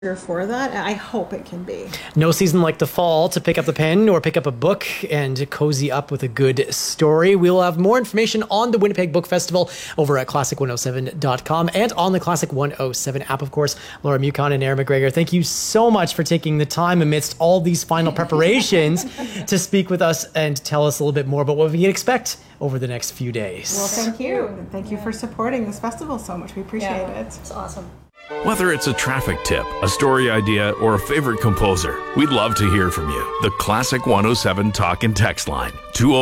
for that. I hope it can be. No season like the fall to pick up the pen or pick up a book and cozy up with a good story. We'll have more information on the Winnipeg Book Festival over at classic107.com and on the Classic 107 app, of course. Laura Mucon and Aaron McGregor, thank you so much for taking the time amidst all these final preparations to speak with us and tell us a little bit more about what we can expect over the next few days. Well, thank you. And thank you for supporting this festival so much. We appreciate it. It's awesome. Whether it's a traffic tip, a story idea, or a favorite composer, we'd love to hear from you. The Classic 107 Talk and Text Line,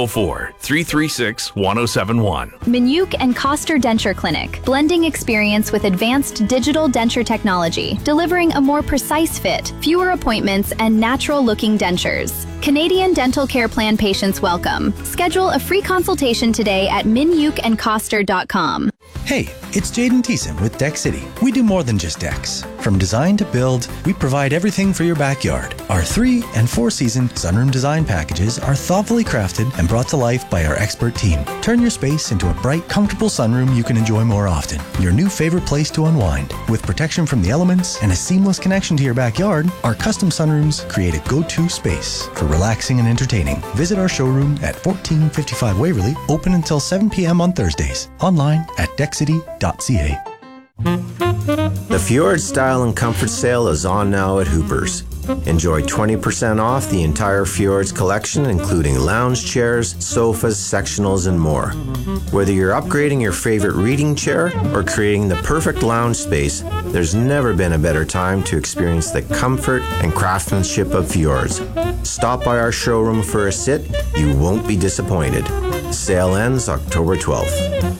204-336-1071. Minuk and Koster Denture Clinic, blending experience with advanced digital denture technology, delivering a more precise fit, fewer appointments, and natural-looking dentures. Canadian Dental Care Plan patients welcome. Schedule a free consultation today at minukandkoster.com. Hey, it's Jaden Thiessen with Deck City. We do more than just decks. From design to build, we provide everything for your backyard. Our 3- and 4-season sunroom design packages are thoughtfully crafted and brought to life by our expert team. Turn your space into a bright, comfortable sunroom you can enjoy more often. Your new favorite place to unwind. With protection from the elements and a seamless connection to your backyard, our custom sunrooms create a go-to space for relaxing and entertaining. Visit our showroom at 1455 Waverly, open until 7 p.m. on Thursdays. Online at deckcity.ca. The Fjord Style and Comfort Sale is on now at Hooper's. Enjoy 20% off the entire Fjords collection, including lounge chairs, sofas, sectionals, and more. Whether you're upgrading your favorite reading chair or creating the perfect lounge space, there's never been a better time to experience the comfort and craftsmanship of Fjords. Stop by our showroom for a sit. You won't be disappointed. Sale ends October 12th.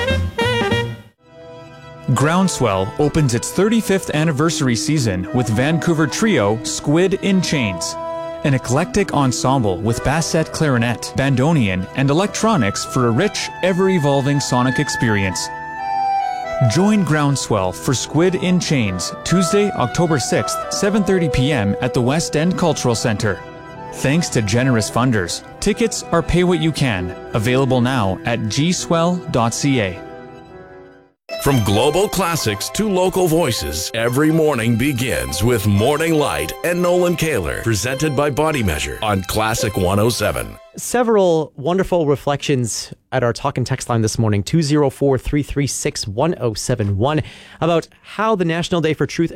Groundswell opens its 35th anniversary season with Vancouver trio Squid in Chains, an eclectic ensemble with bassette, clarinet, bandoneon, and electronics for a rich, ever-evolving sonic experience. Join Groundswell for Squid in Chains, Tuesday, October 6th, 7:30 p.m. at the West End Cultural Centre. Thanks to generous funders. Tickets are pay what you can, available now at gswell.ca. From global classics to local voices, every morning begins with Morning Light and Nolan Kaler, presented by Body Measure on Classic 107. Several wonderful reflections at our talk and text line this morning, 204-336-1071, about how the National Day for Truth